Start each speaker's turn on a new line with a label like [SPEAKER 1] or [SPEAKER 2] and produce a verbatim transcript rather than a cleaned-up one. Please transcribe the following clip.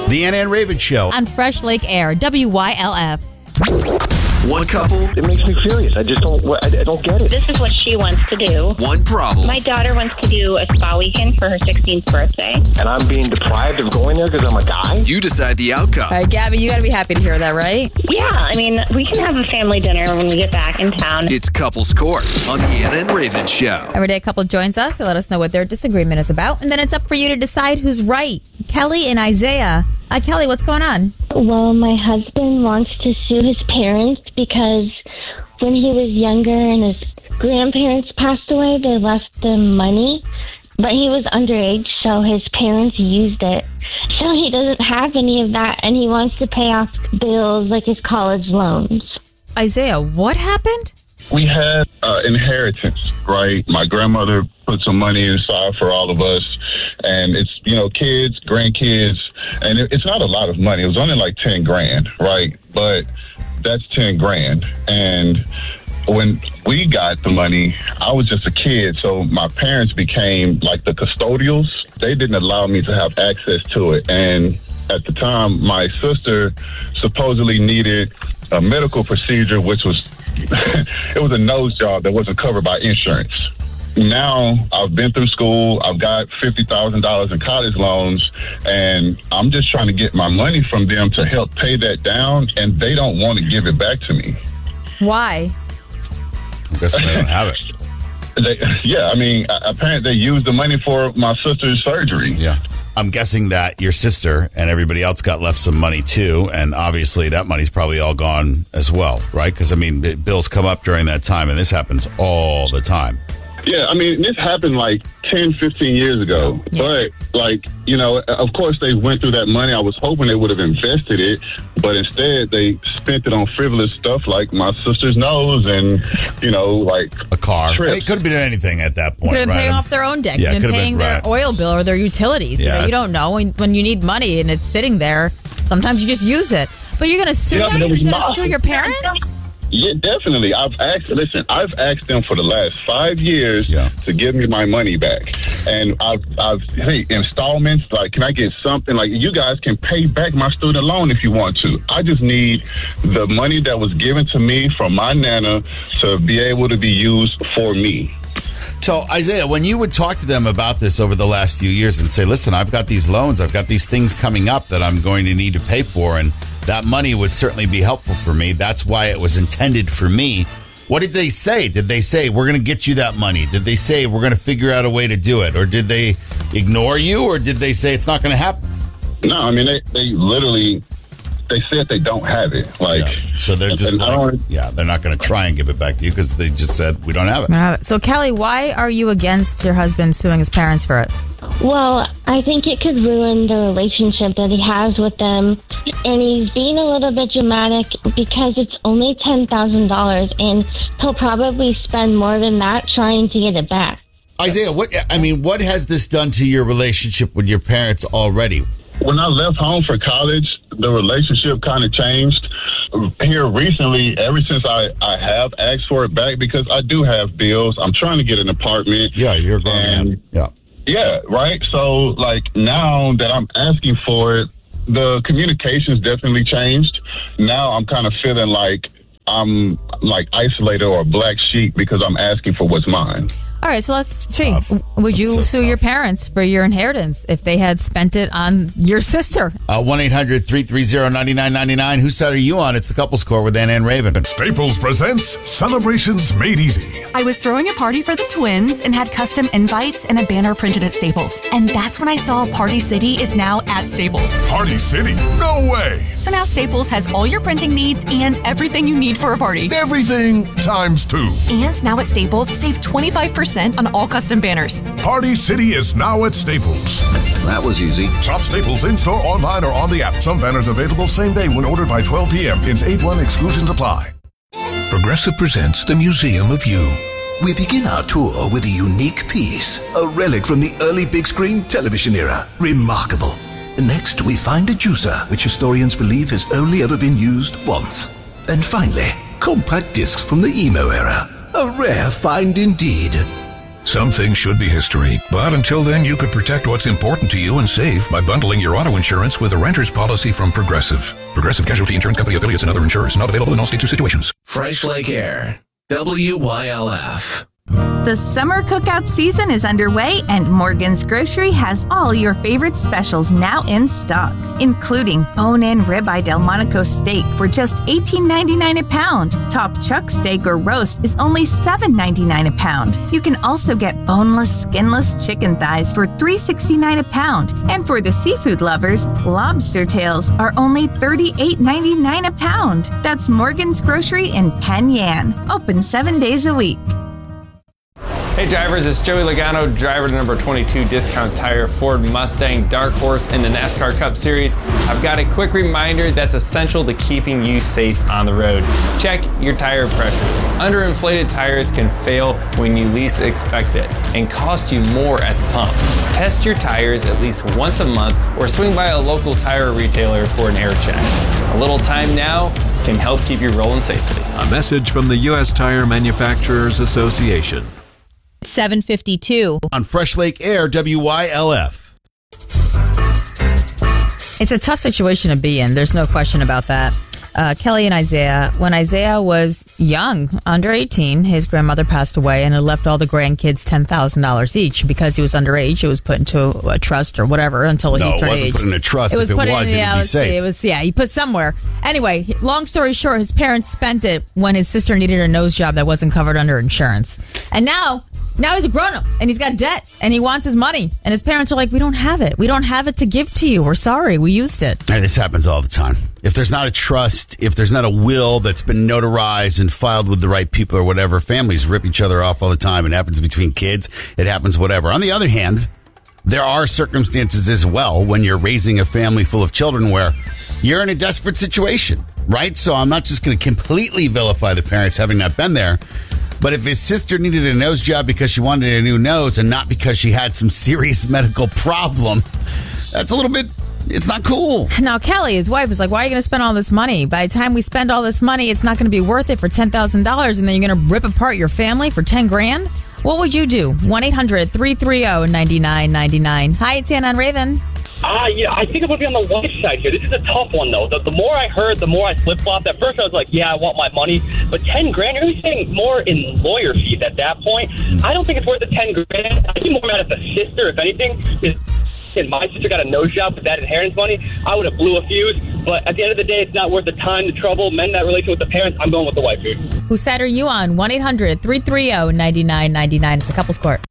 [SPEAKER 1] The Ann Ann Raven Show.
[SPEAKER 2] On Fresh Lake Air, W Y L F.
[SPEAKER 3] One couple.
[SPEAKER 4] It makes me furious. I just don't. I don't get it.
[SPEAKER 5] This is what she wants to do.
[SPEAKER 3] One problem.
[SPEAKER 5] My daughter wants to do a spa weekend for her sixteenth birthday.
[SPEAKER 4] And I'm being deprived of going there because I'm a guy?
[SPEAKER 3] You decide the outcome.
[SPEAKER 6] All right, Gabby, you got to be happy to hear that, right?
[SPEAKER 5] Yeah, I mean, we can have a family dinner when we get back in town.
[SPEAKER 3] It's Couples Court on the Ann Ann Raven Show.
[SPEAKER 2] Every day a couple joins us to let us know what their disagreement is about, and then it's up for you to decide who's right. Kelly and Isaiah. Uh, Kelly, what's going on?
[SPEAKER 7] Well, my husband wants to sue his parents because when he was younger and his grandparents passed away, they left them money. But he was underage, so his parents used it. So he doesn't have any of that, and he wants to pay off bills like his college loans.
[SPEAKER 6] Isaiah, what happened?
[SPEAKER 8] We had uh, inheritance, right? My grandmother put some money inside for all of us, and it's, you know, kids, grandkids, and it, it's not a lot of money. It was only like ten grand, right? But that's ten grand. And when we got the money, I was just a kid, so my parents became like the custodials. They didn't allow me to have access to it. And at the time, my sister supposedly needed a medical procedure, which was it was a nose job that wasn't covered by insurance. Now I've been through school. I've got fifty thousand dollars in college loans, and I'm just trying to get my money from them to help pay that down, and they don't want to give it back to me.
[SPEAKER 2] Why?
[SPEAKER 1] I guess they don't have it.
[SPEAKER 8] They, yeah, I mean, apparently they used the money for my sister's surgery.
[SPEAKER 1] Yeah. I'm guessing that your sister and everybody else got left some money too, and obviously that money's probably all gone as well, right? Because, I mean, bills come up during that time, and this happens all the time.
[SPEAKER 8] Yeah, I mean, this happened like ten, fifteen years ago. Yeah. But, like, you know, of course they went through that money. I was hoping they would have invested it, but instead they spent it on frivolous stuff like my sister's nose and, you know, like
[SPEAKER 1] a car.
[SPEAKER 8] Trips.
[SPEAKER 1] It could have been anything at that point.
[SPEAKER 2] Could have been
[SPEAKER 1] right?
[SPEAKER 2] paying off their own debt.
[SPEAKER 1] Yeah,
[SPEAKER 2] Could have been paying their
[SPEAKER 1] right.
[SPEAKER 2] oil bill or their utilities.
[SPEAKER 1] Yeah.
[SPEAKER 2] You know, you don't know. When, when you need money and it's sitting there, sometimes you just use it. But you're going to sue
[SPEAKER 8] Yeah,
[SPEAKER 2] them?
[SPEAKER 8] but it was
[SPEAKER 2] You're going to
[SPEAKER 8] my-
[SPEAKER 2] sue your parents?
[SPEAKER 8] Yeah, definitely. I've asked, listen, I've asked them for the last five years
[SPEAKER 1] Yeah.
[SPEAKER 8] to give me my money back. And I've, I've, hey, installments, like, can I get something? Like, you guys can pay back my student loan if you want to. I just need the money that was given to me from my Nana to be able to be used for me.
[SPEAKER 1] So, Isaiah, when you would talk to them about this over the last few years and say, listen, I've got these loans, I've got these things coming up that I'm going to need to pay for, and that money would certainly be helpful for me. That's why it was intended for me. What did they say? Did they say, we're going to get you that money? Did they say, we're going to figure out a way to do it? Or did they ignore you? Or did they say, it's not going to happen?
[SPEAKER 8] No, I mean, they, they literally, they said they don't have it. Like,
[SPEAKER 1] Yeah. So they're just
[SPEAKER 8] and I
[SPEAKER 1] like,
[SPEAKER 8] don't-
[SPEAKER 1] yeah, they're not going to try and give it back to you because they just said, we don't have it.
[SPEAKER 2] Uh, so, Kelly, why are you against your husband suing his parents for it?
[SPEAKER 7] Well, I think it could ruin the relationship that he has with them. And he's being a little bit dramatic because it's only ten thousand dollars, and he'll probably spend more than that trying to get it back.
[SPEAKER 1] Isaiah, what, I mean, what has this done to your relationship with your parents already?
[SPEAKER 8] When I left home for college, the relationship kind of changed. Here recently, ever since I, I have asked for it back, because I do have bills. I'm trying to get an apartment.
[SPEAKER 1] Yeah, you're going
[SPEAKER 8] and,
[SPEAKER 1] in. Yeah.
[SPEAKER 8] Yeah, right? So, like, now that I'm asking for it, the communication's definitely changed. Now I'm kind of feeling like I'm, like, isolated or a black sheep because I'm asking for what's mine.
[SPEAKER 2] All right, so let's see.
[SPEAKER 1] Tough.
[SPEAKER 2] Would you
[SPEAKER 1] That's so
[SPEAKER 2] sue your
[SPEAKER 1] tough.
[SPEAKER 2] parents for your inheritance if they had spent it on your sister?
[SPEAKER 1] Uh, one eight hundred three three zero nine nine nine nine. Whose side are you on? It's the Couples Court with Ann Ann Raven.
[SPEAKER 9] Staples presents Celebrations Made Easy.
[SPEAKER 10] I was throwing a party for the twins and had custom invites and a banner printed at Staples. And that's when I saw Party City is now at Staples.
[SPEAKER 9] Party City? No way!
[SPEAKER 10] So now Staples has all your printing needs and everything you need for a party.
[SPEAKER 9] Everything times two.
[SPEAKER 10] And now at Staples, save twenty-five percent on all custom banners.
[SPEAKER 9] Party City is now at Staples.
[SPEAKER 3] That was easy.
[SPEAKER 9] Shop Staples in-store, online, or on the app. Some banners available same day when ordered by twelve p.m. Pins eight one exclusions apply.
[SPEAKER 11] Progressive presents the Museum of You.
[SPEAKER 12] We begin our tour with a unique piece, a relic from the early big screen television era. Remarkable. Next, we find a juicer, which historians believe has only ever been used once. And finally, compact discs from the emo era. A rare find indeed.
[SPEAKER 11] Some things should be history, but until then, you could protect what's important to you and save by bundling your auto insurance with a renter's policy from Progressive. Progressive Casualty Insurance Company affiliates and other insurers. Not available in all states or situations.
[SPEAKER 3] Fresh Lake Air. W Y L F.
[SPEAKER 10] The summer cookout season is underway, and Morgan's Grocery has all your favorite specials now in stock, including bone-in ribeye Delmonico steak for just eighteen ninety-nine a pound. Top chuck steak or roast is only seven ninety-nine a pound. You can also get boneless, skinless chicken thighs for three sixty-nine a pound. And for the seafood lovers, lobster tails are only thirty-eight ninety-nine a pound. That's Morgan's Grocery in Penn Yan, open seven days a week.
[SPEAKER 13] Hey drivers, it's Joey Logano, driver to number twenty-two Discount Tire Ford Mustang Dark Horse in the NASCAR Cup Series. I've got a quick reminder that's essential to keeping you safe on the road. Check your tire pressures. Underinflated tires can fail when you least expect it and cost you more at the pump. Test your tires at least once a month or swing by a local tire retailer for an air check. A little time now can help keep you rolling safely.
[SPEAKER 14] A message from the U S Tire Manufacturers Association.
[SPEAKER 6] seven fifty-two.
[SPEAKER 1] On Fresh Lake Air, W Y L F.
[SPEAKER 2] It's a tough situation to be in. There's no question about that. Uh, Kelly and Isaiah, when Isaiah was young, under eighteen, his grandmother passed away and had left all the grandkids ten thousand dollars each. Because he was underage, it was put into a trust or whatever until
[SPEAKER 1] no,
[SPEAKER 2] he turned age.
[SPEAKER 1] No, it wasn't put in a trust.
[SPEAKER 2] It was
[SPEAKER 1] if
[SPEAKER 2] put
[SPEAKER 1] it was,
[SPEAKER 2] in,
[SPEAKER 1] it
[SPEAKER 2] yeah,
[SPEAKER 1] would be safe.
[SPEAKER 2] It was, yeah, he put somewhere. Anyway, long story short, his parents spent it when his sister needed a nose job that wasn't covered under insurance. And now... Now he's a grown-up, and he's got debt, and he wants his money. And his parents are like, we don't have it. We don't have it to give to you. We're sorry. We used it.
[SPEAKER 1] Hey, this happens all the time. If there's not a trust, if there's not a will that's been notarized and filed with the right people or whatever, families rip each other off all the time. It happens between kids. It happens whatever. On the other hand, there are circumstances as well when you're raising a family full of children where you're in a desperate situation, right? So I'm not just going to completely vilify the parents having not been there. But if his sister needed a nose job because she wanted a new nose and not because she had some serious medical problem, that's a little bit, it's not cool.
[SPEAKER 2] Now, Kelly, his wife, is like, why are you going to spend all this money? By the time we spend all this money, it's not going to be worth it for ten thousand dollars, and then you're going to rip apart your family for ten grand? What would you do? one eight hundred three three zero nine nine nine nine. Hi, it's Ann on Raven.
[SPEAKER 15] Uh, yeah, I think I'm going to be on the wife's side here. This is a tough one, though. The, the more I heard, the more I flip-flopped. At first, I was like, yeah, I want my money. But ten grand, you're really saying more in lawyer fees at that point. I don't think it's worth the ten grand. I'd be more mad at the sister, if anything. Is and my sister got a nose job with that inheritance money, I would have blew a fuse. But at the end of the day, it's not worth the time, the trouble, mend that relation with the parents. I'm going with the wife here.
[SPEAKER 2] Whose side are you on? one eight hundred three three zero nine nine nine nine. It's a couple's court.